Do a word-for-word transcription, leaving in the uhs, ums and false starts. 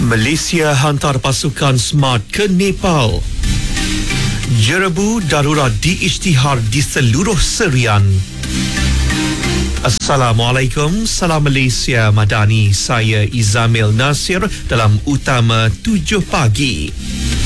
Malaysia hantar pasukan SMART ke Nepal. Jerebu darurat diisytihar di seluruh Serian. Assalamualaikum, salam Malaysia Madani. Saya Izamil Nasir dalam Utama tujuh pagi.